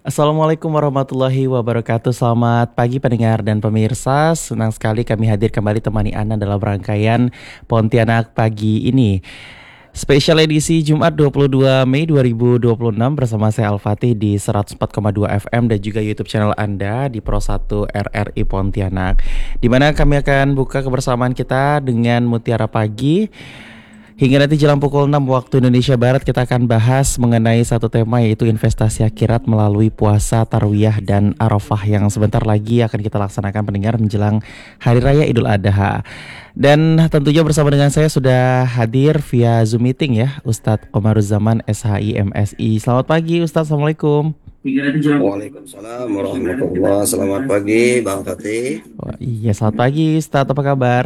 Assalamualaikum warahmatullahi wabarakatuh. Selamat pagi pendengar dan pemirsa. Senang sekali kami hadir kembali temani Anda dalam rangkaian Pontianak pagi ini. Spesial edisi Jumat 22 Mei 2026 bersama saya Al-Fatih di 104,2 FM dan juga YouTube channel Anda di Pro 1 RRI Pontianak. Di mana kami akan buka kebersamaan kita dengan Mutiara Pagi. Hingga nanti jelang pukul 6 waktu Indonesia Barat kita akan bahas mengenai satu tema yaitu investasi akhirat melalui puasa, tarwiyah, dan arafah yang sebentar lagi akan kita laksanakan pendengar menjelang Hari Raya Idul Adha. Dan tentunya bersama dengan saya sudah hadir via Zoom meeting ya Ustadz Komaruzaman SHI MSI. Selamat pagi Ustadz, Assalamualaikum. Waalaikumsalam warahmatullah. Selamat pagi, Bang Fatih. Wah, iya, selamat pagi Ustadz, apa kabar?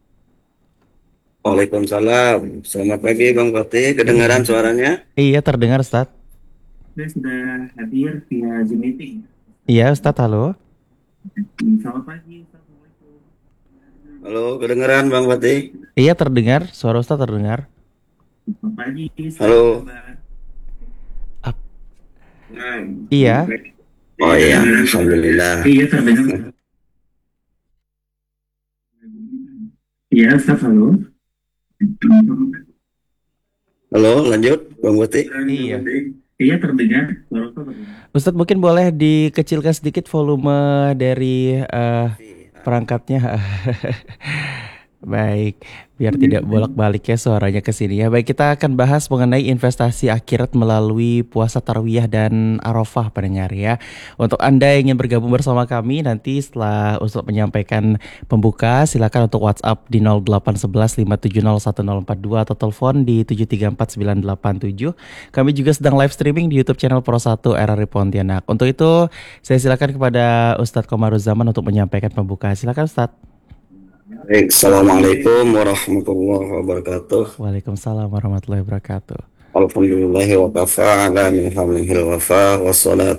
Waalaikumsalam. Selamat pagi, Bang Fatih. Iya, Kedengaran suaranya? iya terdengar Ustadz. Saya sudah hadir via Zoom meeting. Iya Ustadz, halo. Selamat pagi. Assalamualaikum. Halo, kedengaran Bang Fatih? Iya terdengar, suara Ustadz terdengar. Selamat pagi. Halo. Ap- iya. Oh iya, Alhamdulillah. Iya, terdengar. Iya, Ustaz, halo. Halo, lanjut, Bang Fatih. Iya. Iya, terdengar. Ustadz mungkin boleh dikecilkan sedikit volume dari perangkatnya. Baik, biar tidak bolak-balik ya suaranya ke sini ya. Baik, kita akan bahas mengenai investasi akhirat melalui puasa tarwiyah dan arafah pendengar ya. Untuk Anda yang ingin bergabung bersama kami nanti setelah Ustadz menyampaikan pembuka, silakan untuk WhatsApp di 0811 5701042 atau telepon di 7349987. Kami juga sedang live streaming di YouTube channel Pro 1 RRI Pontianak. Untuk itu, saya silakan kepada Ustadz Komaruzaman untuk menyampaikan pembuka. Silakan Ustadz. Baik, Assalamualaikum warahmatullahi wabarakatuh. Waalaikumsalam warahmatullahi wabarakatuh. Alhamdulillahi wa kafa ala min hamlihil wafa wassalatu